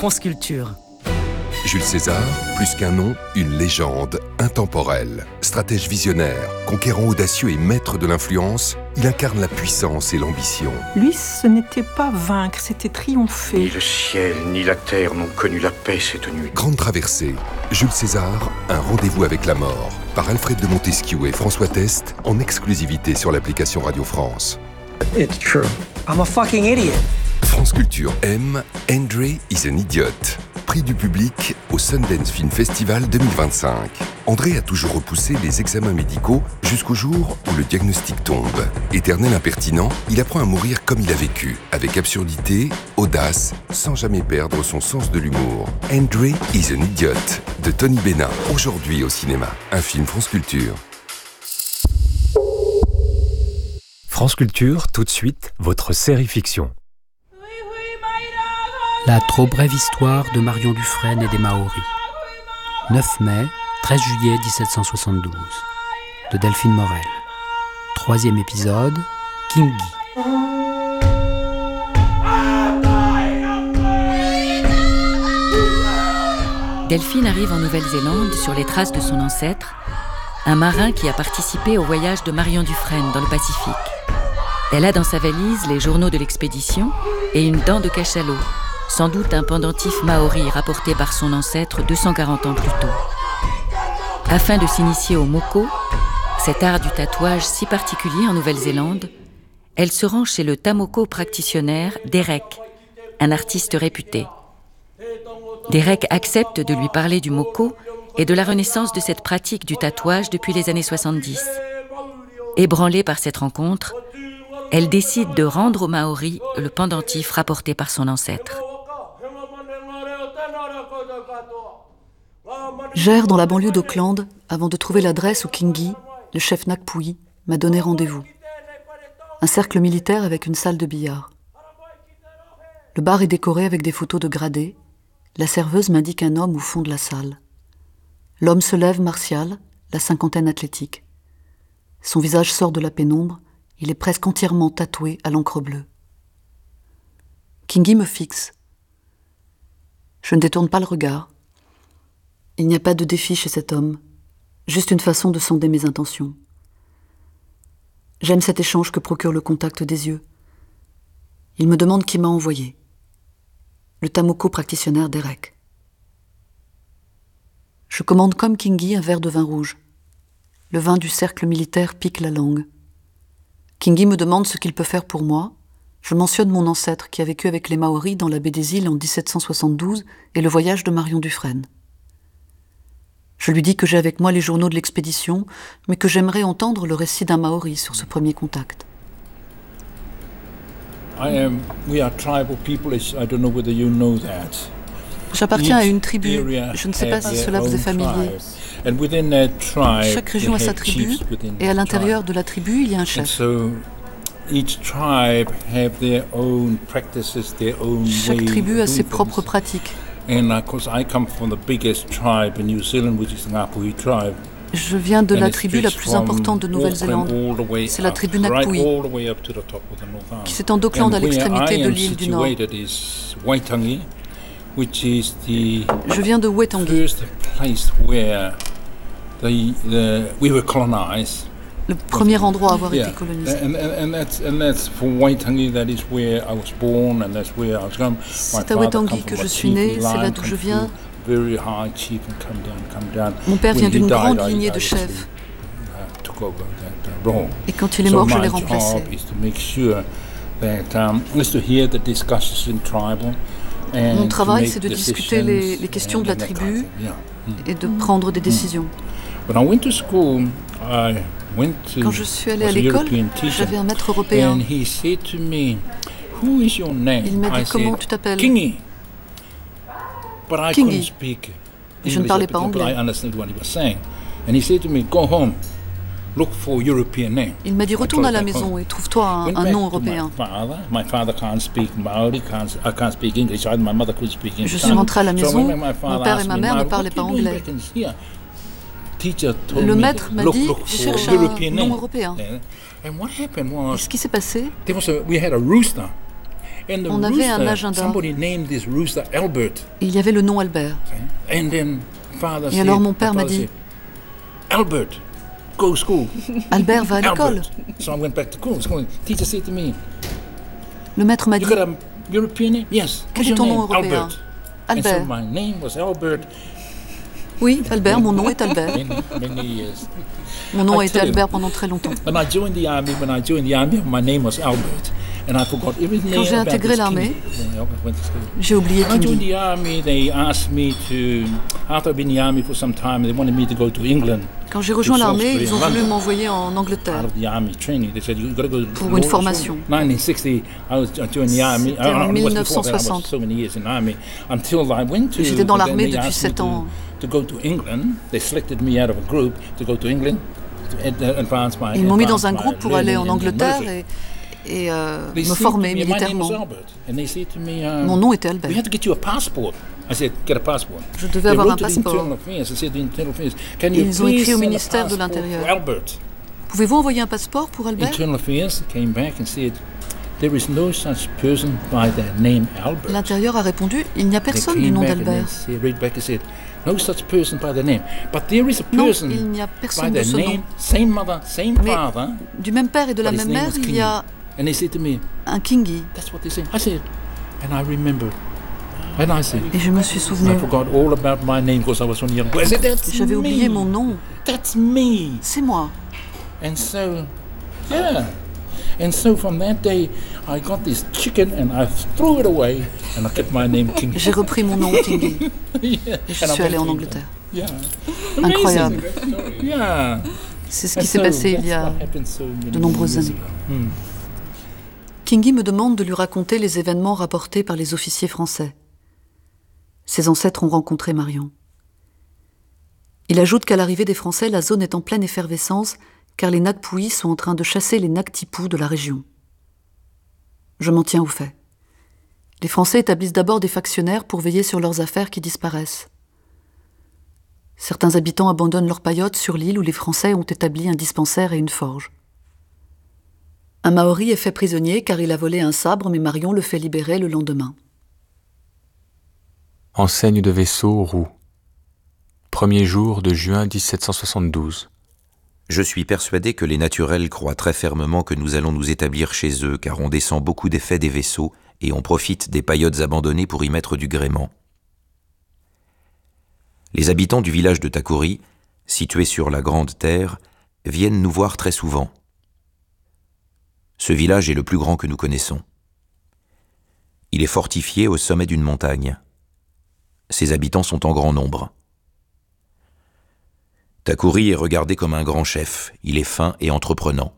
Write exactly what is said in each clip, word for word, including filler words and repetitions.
France Culture. Jules César, plus qu'un nom, une légende intemporelle. Stratège visionnaire, conquérant audacieux et maître de l'influence, il incarne la puissance et l'ambition. Lui, ce n'était pas vaincre, c'était triompher. Ni le ciel, ni la terre n'ont connu la paix cette nuit. Grande traversée, Jules César, un rendez-vous avec la mort. Par Alfred de Montesquieu et François Test, en exclusivité sur l'application Radio France. It's true. I'm a fucking idiot. France Culture aime Andre is an Idiot. Prix du public au Sundance Film Festival deux mille vingt-cinq. André a toujours repoussé les examens médicaux jusqu'au jour où le diagnostic tombe. Éternel impertinent, il apprend à mourir comme il a vécu, avec absurdité, audace, sans jamais perdre son sens de l'humour. Andre is an Idiot, de Tony Bénin, aujourd'hui au cinéma. Un film France Culture. France Culture, tout de suite, votre série fiction. La trop brève histoire de Marion Dufresne et des Maoris. neuf mai, treize juillet dix-sept cent soixante-douze. De Delphine Morel. Troisième épisode, Kingi. Delphine arrive en Nouvelle-Zélande sur les traces de son ancêtre, un marin qui a participé au voyage de Marion Dufresne dans le Pacifique. Elle a dans sa valise les journaux de l'expédition et une dent de cachalot, sans doute un pendentif maori rapporté par son ancêtre deux cent quarante ans plus tôt. Afin de s'initier au moko, cet art du tatouage si particulier en Nouvelle-Zélande, elle se rend chez le tamoko practitionnaire Derek, un artiste réputé. Derek accepte de lui parler du moko et de la renaissance de cette pratique du tatouage depuis les années soixante-dix. Ébranlée par cette rencontre, elle décide de rendre aux Maoris le pendentif rapporté par son ancêtre. J'erre dans la banlieue d'Auckland avant de trouver l'adresse où Kingi, le chef Nakpui, m'a donné rendez-vous. Un cercle militaire avec une salle de billard. Le bar est décoré avec des photos de gradés. La serveuse m'indique un homme au fond de la salle. L'homme se lève martial, la cinquantaine athlétique. Son visage sort de la pénombre, il est presque entièrement tatoué à l'encre bleue. Kingi me fixe. Je ne détourne pas le regard. Il n'y a pas de défi chez cet homme, juste une façon de sonder mes intentions. J'aime cet échange que procure le contact des yeux. Il me demande qui m'a envoyé. Le tamoko practitionnaire Derek. Je commande comme Kingi un verre de vin rouge. Le vin du cercle militaire pique la langue. Kingi me demande ce qu'il peut faire pour moi. Je mentionne mon ancêtre qui a vécu avec les Maoris dans la baie des Îles en dix-sept cent soixante-douze et le voyage de Marion Dufresne. Je lui dis que j'ai avec moi les journaux de l'expédition, mais que j'aimerais entendre le récit d'un Maori sur ce premier contact. J'appartiens à une tribu, je ne sais pas si cela vous est familier. Chaque région a sa tribu, et à l'intérieur de la tribu, il y a un chef. Chaque tribu a ses propres pratiques. Je viens de la tribu la plus importante de Nouvelle-Zélande. C'est la tribu Nakpui, qui s'étend d'Auckland à l'extrémité de l'île du Nord. Je viens de Waitangi, le premier endroit à avoir été colonisé. C'est à Waitangi que je suis né, c'est là d'où je viens. Mon père vient d'une grande lignée de chefs. Et quand il est mort, je l'ai remplacé. Mon travail, c'est de discuter les, les questions de la tribu et de prendre des décisions. Quand je suis allé à l'école, j'avais un maître européen. Il m'a dit « Comment tu t'appelles ?» Kingi. Et je ne parlais pas anglais. Il m'a dit « Retourne à la maison et trouve-toi un, un nom européen. » Je suis rentré à la maison, mon père et ma mère ne parlaient pas anglais. Le maître m'a dit « Cherche un nom européen. » Et ce qui s'est passé, on avait un agenda. Il y avait le nom Albert. Et alors mon père m'a dit « Albert, go school. Albert va à l'école. » So I went back to school. Teacher said to me, le maître m'a dit you got a European name? Yes. Quel est ton nom européen? Albert. Albert. And so my name was Albert. Oui, Albert, mon nom est Albert. Many, many years. Mon nom I a été tell you, Albert pendant très longtemps. When I joined the army, when I joined the army, my name was Albert, and I forgot everything. Quand j'ai intégré l'armée, j'ai oublié When I joined Kingi. the army, they asked me to. After I've been in the army for some time, they wanted me to go to England. Quand j'ai rejoint l'armée, ils ont voulu m'envoyer en Angleterre pour une formation. C'était en mille neuf cent soixante. J'étais dans l'armée depuis sept ans. Ils m'ont mis dans un groupe pour aller en Angleterre et, et euh, me former militairement. Mon nom était Albert. Je devais avoir un passeport. Ils ont écrit au ministère de l'Intérieur. Pouvez-vous envoyer un passeport pour Albert? L'Intérieur a répondu, il n'y a personne du nom d'Albert. Non, il n'y a personne de ce nom. Mais du même père et de la même mère, il y a un Kingi. Et je me suis souvenu. J'avais oublié mon nom. C'est moi. And so, yeah. And so from that day, I got this chicken and I threw it away and I kept my name Kingi. J'ai repris mon nom Kingi. Yeah. Et je suis allé en Angleterre. Yeah. Incroyable. Yeah. C'est ce qui s'est passé il y a de nombreuses années. Hmm. Kingi me demande de lui raconter les événements rapportés par les officiers français. Ses ancêtres ont rencontré Marion. Il ajoute qu'à l'arrivée des Français, la zone est en pleine effervescence car les Nagpouis sont en train de chasser les Nagtipous de la région. Je m'en tiens aux faits. Les Français établissent d'abord des factionnaires pour veiller sur leurs affaires qui disparaissent. Certains habitants abandonnent leurs paillotes sur l'île où les Français ont établi un dispensaire et une forge. Un Maori est fait prisonnier car il a volé un sabre, mais Marion le fait libérer le lendemain. Enseigne de vaisseau roux. Premier jour de juin dix-sept cent soixante-douze. Je suis persuadé que les naturels croient très fermement que nous allons nous établir chez eux, car on descend beaucoup d'effets des vaisseaux et on profite des paillotes abandonnées pour y mettre du gréement. Les habitants du village de Takuri, situé sur la Grande Terre, viennent nous voir très souvent. Ce village est le plus grand que nous connaissons. Il est fortifié au sommet d'une montagne. Ses habitants sont en grand nombre. Takuri est regardé comme un grand chef, il est fin et entreprenant.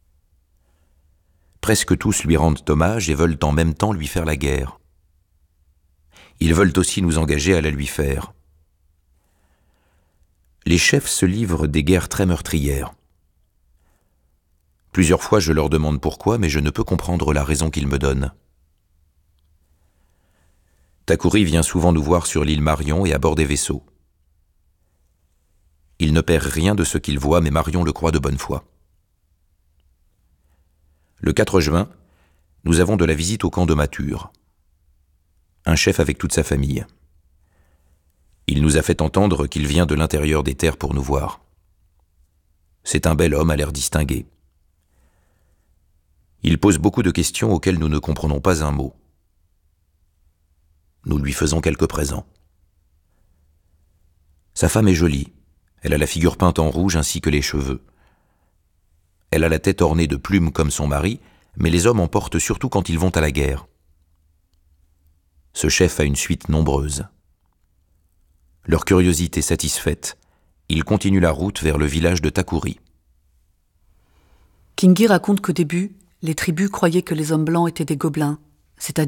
Presque tous lui rendent hommage et veulent en même temps lui faire la guerre. Ils veulent aussi nous engager à la lui faire. Les chefs se livrent des guerres très meurtrières. Plusieurs fois je leur demande pourquoi, mais je ne peux comprendre la raison qu'ils me donnent. Takuri vient souvent nous voir sur l'île Marion et à bord des vaisseaux. Il ne perd rien de ce qu'il voit, mais Marion le croit de bonne foi. Le quatre juin, nous avons de la visite au camp de Mathur. Un chef avec toute sa famille. Il nous a fait entendre qu'il vient de l'intérieur des terres pour nous voir. C'est un bel homme à l'air distingué. Il pose beaucoup de questions auxquelles nous ne comprenons pas un mot. Nous lui faisons quelques présents. Sa femme est jolie. Elle a la figure peinte en rouge ainsi que les cheveux. Elle a la tête ornée de plumes comme son mari, mais les hommes en portent surtout quand ils vont à la guerre. Ce chef a une suite nombreuse. Leur curiosité satisfaite, ils continuent la route vers le village de Takuri. Kingi raconte qu'au début, les tribus croyaient que les hommes blancs étaient des gobelins, c'est-à-dire